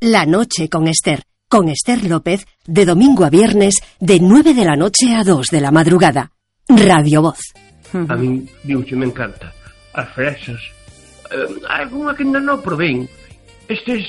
La noche con Esther López, de domingo a viernes, de 9 de la noche a 2 de la madrugada. Radio Voz. A mí, diuche, me encanta. As fresas. Alguna que ainda non probén. Estes...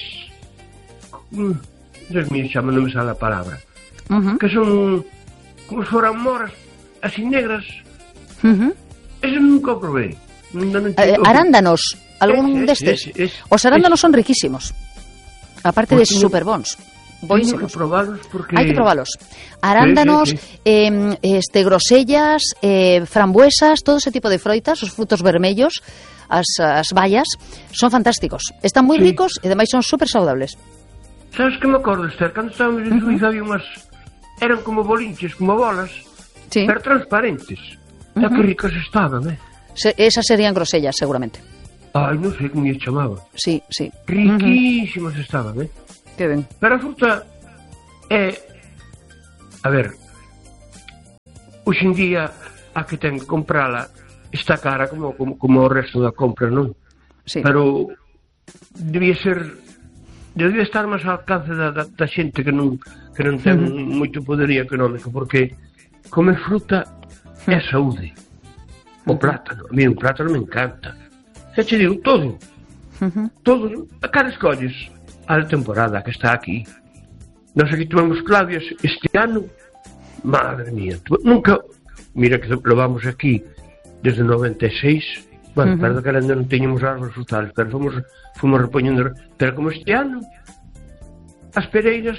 Dios mío, xa non me sale a palabra. Que son como se foran moras, así negras. Eso nunca o probé. Arándanos, algún destes. Os arándanos son riquísimos. Aparte de super bons. Buenísimos. Hay que probarlos. Arándanos, grosellas, frambuesas, todo ese tipo de froitas, os frutos vermellos, as bayas, son fantásticos. Están moi ricos e ademais son super saudables. Sabes que me acordo, Esther? Cando estábamos en Suiza había unhas... Eran como bolinches, como bolas, pero transparentes. E que ricas estaban, Esas serían grosellas, seguramente. Ai, non sei como lle chamaba. Sí. Riquísimas estaban, Que ben. Pero a fruta é... A ver... Hoxe en día, a que ten que comprala está cara como o resto da compra, non? Sí. Pero debía estar máis ao alcance da xente que non ten moito poderío económico, porque comer fruta é saúde. O plátano, a mí o plátano me encanta. Xa che digo, todo. A cara escolles a temporada que está aquí. Nós aquí tomamos clavias este ano, madre mía, nunca, mira que lo vamos aquí desde 96, bueno, perdón que ainda non teñamos árboles frutales, pero fomos repoñendo, pero como este ano as pereiras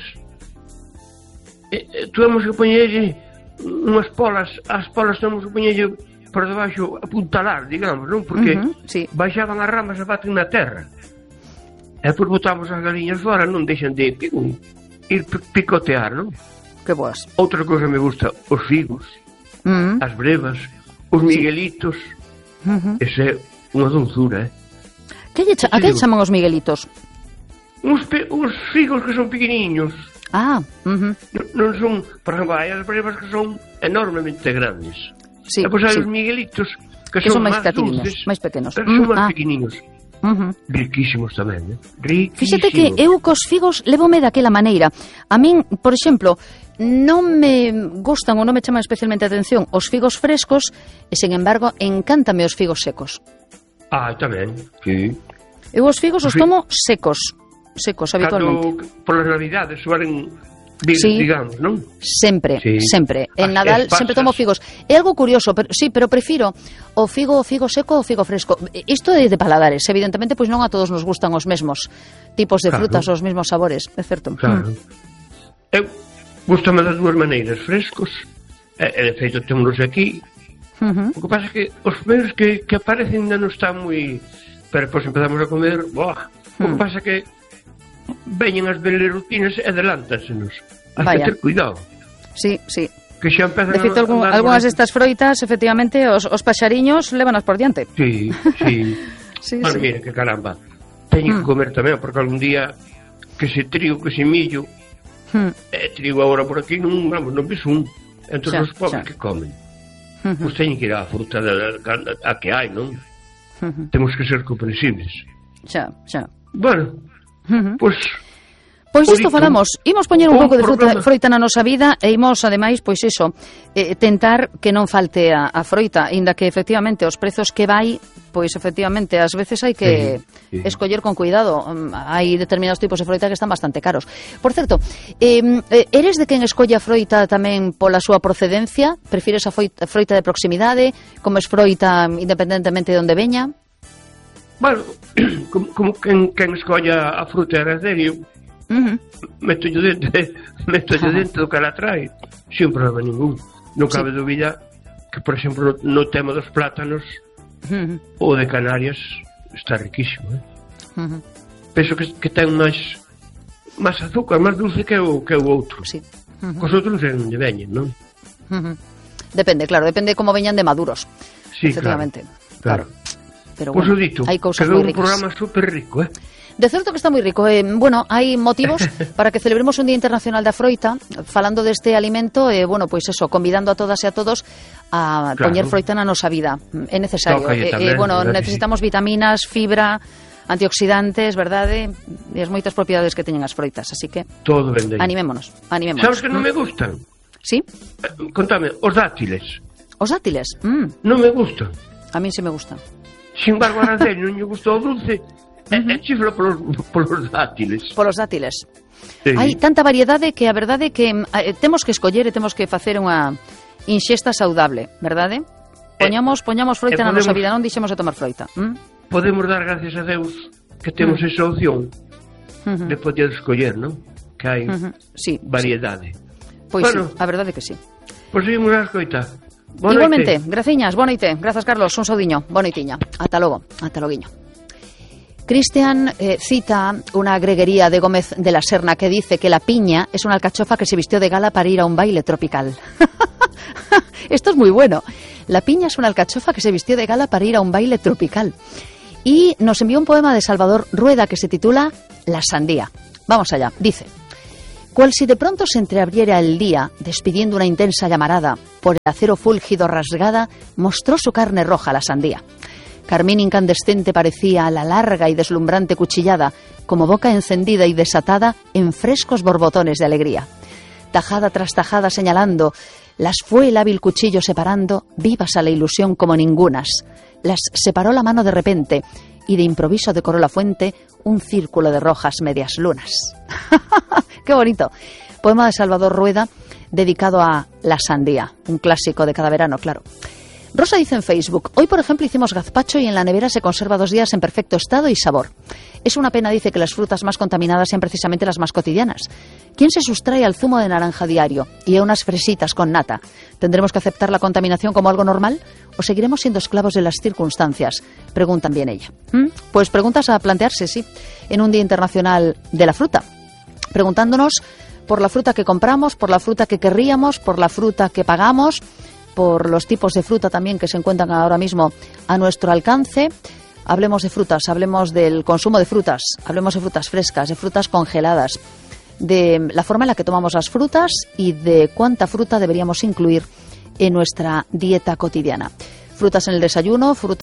tuvemos que poñerlle unhas polas, as polas tuvemos que poñerlle por debaixo apuntalar, digamos, non? Porque baixaban as ramas e baten na terra. E por botamos as galiñas fora, non deixan de ir picotear, non? Que boas. Outra cousa me gusta, os figos, as brevas, os miguelitos. Ese é unha dulzura, A que chaman os miguelitos? Uns figos que son pequeniños. Non son, por exemplo, hai as brevas que son enormemente grandes. E pois hai os miguelitos que son máis dulces, máis pequenos. Pero son máis pequeninos. Riquísimos tamén, riquísimos. Fíxate que eu cos figos levome daquela maneira. A min, por exemplo, non me gustan ou non me chaman especialmente a atención os figos frescos e, sen embargo, encántame os figos secos. Tamén, sí. Eu os figos os tomo secos habitualmente. Cando polas navidades suelen vir, digamos, non? Sempre. En Nadal sempre tomo figos. É algo curioso, pero prefiro o figo seco ou figo fresco. Isto é de paladares, evidentemente, pois non a todos nos gustan os mesmos tipos de frutas, os mesmos sabores, é certo. Claro. Eu gustame das dúas maneiras, frescos, e de feito temos aquí. O que pasa é que os primeiros que aparecen ainda non están moi... Pero pois empezamos a comer, o que pasa é que veñen as belerutinas e adelántansenos. Has que ter cuidado. Sí. Que xa empezan de feito, algunhas destas froitas, efectivamente, os paxariños levanas por diante. Sí. Mas mira, que caramba. Teño que comer tamén, porque algún día que se trigo, que se millo, trigo agora por aquí, non ves un. Entón os pobres que comen. Pois teñen que ir á fruta a que hai, non? Temos que ser comprensibles. Xa. Bueno, Pois isto falamos, imos poñer un pouco de froita na nosa vida e imos, ademais, pois iso, tentar que non falte a froita, inda que efectivamente os prezos que vai, pois efectivamente ás veces hai que escoller con cuidado. Hai determinados tipos de froita que están bastante caros. Por certo, eres de quen escolle a froita tamén pola súa procedencia? Prefires a froita de proximidade? Comes froita independentemente de onde veña? Bueno, como quen escolla a fruta heredario, meto dentro do que ela trae sin problema ningún. Non cabe dúbida que, por exemplo, no tema dos plátanos, o de Canarias está riquísimo, penso que ten máis azúcar, máis dulce que o outro. Cos outros non sei onde veñen, non? Depende como veñan de maduros. Efectivamente, claro. Pero bueno, hai cousas moi ricas. Un programa super rico, De certo que está moi rico. Bueno, hai motivos para que celebremos un Día Internacional da Froita, falando deste alimento, pois eso, convidando a todas e a todos a poñer froita na nosa vida. É necesario. Necesitamos vitaminas, fibra, antioxidantes, verdade? E as moitas propiedades que teñen as froitas, así que todo ben de aí. Animémonos. Sabes que non me gustan? Sí? Contame, os dátiles. Os dátiles? Non me gustan. A mí sí me gustan. Sin embargo, a Araceli non lle gustou o dulce, e chifla polos dátiles. Polos dátiles. Sí. Hai tanta variedade que a verdade é que temos que escoller e temos que facer unha inxesta saudable, verdade? Poñamos froita na nosa vida, non deixemos de tomar froita. Podemos dar gracias a Deus que temos esa opción de poder escoller, non? Que hai variedade. Pois bueno, sí, a verdade é que sí. Pois seguimos a escoita. Igualmente, graciñas, boa noite. Grazas, Carlos, un saudiño, boa noitiña. Ata logo, ata loguiño. Cristian cita una greguería de Gómez de la Serna que dice que la piña es una alcachofa que se vistió de gala para ir a un baile tropical. Esto es muy bueno. La piña es una alcachofa que se vistió de gala para ir a un baile tropical. Y nos envió un poema de Salvador Rueda que se titula La sandía. Vamos allá, dice: cual si de pronto se entreabriera el día, despidiendo una intensa llamarada, por el acero fúlgido rasgada, mostró su carne roja la sandía. Carmín incandescente parecía la larga y deslumbrante cuchillada, como boca encendida y desatada en frescos borbotones de alegría. Tajada tras tajada señalando, las fue el hábil cuchillo separando, vivas a la ilusión como ningunas. Las separó la mano de repente, y de improviso decoró la fuente un círculo de rojas medias lunas. ¡Qué bonito! Poema de Salvador Rueda dedicado a la sandía, un clásico de cada verano, claro. Rosa dice en Facebook: hoy, por ejemplo, hicimos gazpacho y en la nevera se conserva 2 días en perfecto estado y sabor. Es una pena, dice, que las frutas más contaminadas sean precisamente las más cotidianas. ¿Quién se sustrae al zumo de naranja diario y a unas fresitas con nata? ¿Tendremos que aceptar la contaminación como algo normal o seguiremos siendo esclavos de las circunstancias? Preguntan bien ella. Pues preguntas a plantearse, sí, en un Día Internacional de la Fruta. Preguntándonos por la fruta que compramos, por la fruta que querríamos, por la fruta que pagamos, por los tipos de fruta también que se encuentran ahora mismo a nuestro alcance. Hablemos de frutas, hablemos del consumo de frutas, hablemos de frutas frescas, de frutas congeladas, de la forma en la que tomamos las frutas y de cuánta fruta deberíamos incluir en nuestra dieta cotidiana. Frutas en el desayuno, frutas